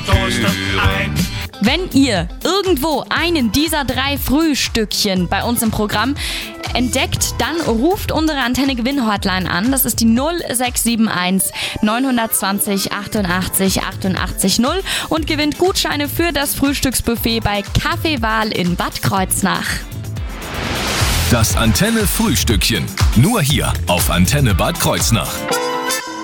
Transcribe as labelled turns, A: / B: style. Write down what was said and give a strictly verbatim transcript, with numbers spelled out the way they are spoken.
A: Wenn ihr irgendwo einen dieser drei Frühstückchen bei uns im Programm entdeckt, dann ruft unsere Antenne-Gewinn-Hotline an. Das ist die null sechs sieben eins neun zwei null achtundachtzig achtundachtzig null und gewinnt Gutscheine für das Frühstücksbuffet bei Kaffeewahl in Bad Kreuznach.
B: Das Antenne-Frühstückchen. Nur hier auf Antenne Bad Kreuznach.